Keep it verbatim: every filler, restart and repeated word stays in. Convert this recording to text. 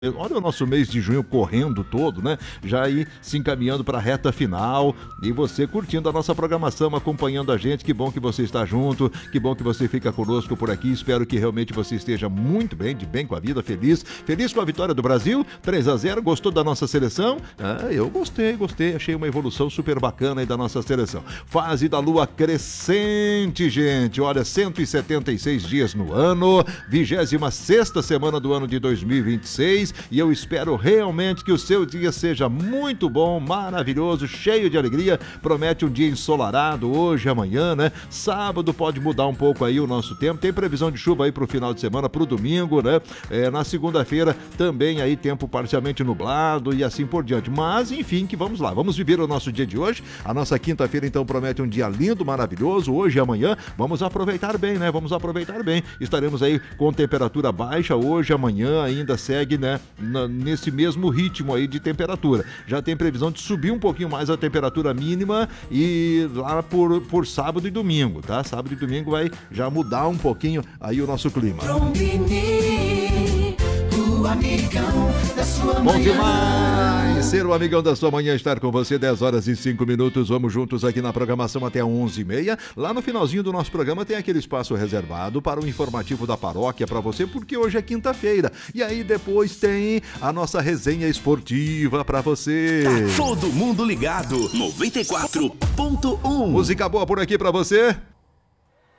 Olha o nosso mês de junho correndo todo, né? Já aí se encaminhando para a reta final e você curtindo a nossa programação, acompanhando a gente. Que bom que você está junto, que bom que você fica conosco por aqui. Espero que realmente você esteja muito bem, de bem com a vida, feliz. Feliz com a vitória do Brasil, três a zero. Gostou da nossa seleção? Ah, eu gostei, gostei. Achei uma evolução super bacana aí da nossa seleção. Fase da lua crescente, gente. Olha, cento e setenta e seis dias no ano, vigésima sexta semana do ano de dois mil e vinte e seis. E eu espero realmente que o seu dia seja muito bom, maravilhoso, cheio de alegria. Promete um dia ensolarado hoje, amanhã, né? Sábado pode mudar um pouco aí o nosso tempo. Tem previsão de chuva aí pro final de semana, pro domingo, né? É, na segunda-feira também aí tempo parcialmente nublado e assim por diante. Mas, enfim, que vamos lá. Vamos viver o nosso dia de hoje. A nossa quinta-feira, então, promete um dia lindo, maravilhoso. Hoje e amanhã, vamos aproveitar bem, né? Vamos aproveitar bem. Estaremos aí com temperatura baixa hoje, amanhã ainda segue, né? Na, nesse mesmo ritmo aí de temperatura. Já tem previsão de subir um pouquinho mais a temperatura mínima e lá por, por sábado e domingo, tá? Sábado e domingo vai já mudar um pouquinho aí o nosso clima. O amigão da sua Bom manhã. Demais ser o amigão da sua manhã, estar com você dez horas e cinco minutos. Vamos juntos aqui na programação até onze e meia. Lá no finalzinho do nosso programa tem aquele espaço reservado para o informativo da paróquia para você, porque hoje é quinta-feira. E aí depois tem a nossa resenha esportiva para você. Tá todo mundo ligado. noventa e quatro ponto um. Música boa por aqui para você.